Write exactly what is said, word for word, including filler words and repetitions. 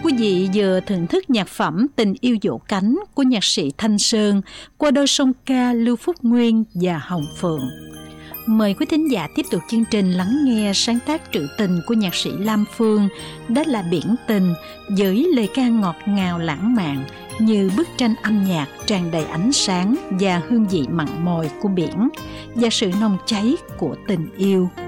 Quý vị vừa thưởng thức nhạc phẩm Tình yêu vỗ cánh của nhạc sĩ Thanh Sơn qua đôi song ca Lưu Phúc Nguyên và Hồng Phượng. Mời quý thính giả tiếp tục chương trình lắng nghe sáng tác trữ tình của nhạc sĩ Lam Phương, đó là Biển Tình, với lời ca ngọt ngào lãng mạn như bức tranh âm nhạc tràn đầy ánh sáng và hương vị mặn mòi của biển và sự nồng cháy của tình yêu.